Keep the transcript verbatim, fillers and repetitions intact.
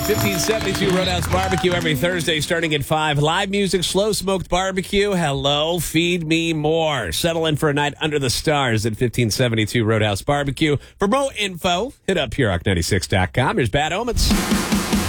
fifteen seventy-two Roadhouse Barbecue every Thursday starting at five. Live music, slow smoked barbecue. Hello, feed me more. Settle in for a night under the stars at fifteen seventy-two Roadhouse Barbecue. For more info, hit up Pure Rock ninety-six dot com. Here's Bad Omens.